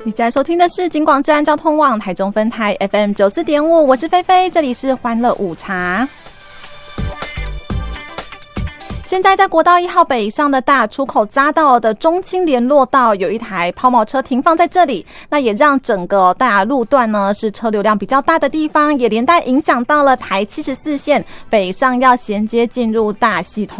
你现在收听的是警广治安交通网台中分台 FM 94.5，我是菲菲，这里是欢乐午茶。现在在国道1号北上的大出口匝道的中清联络道有一台抛锚车停放在这里，那也让整个大路段呢是车流量比较大的地方，也连带影响到了台74线北上要衔接进入大溪头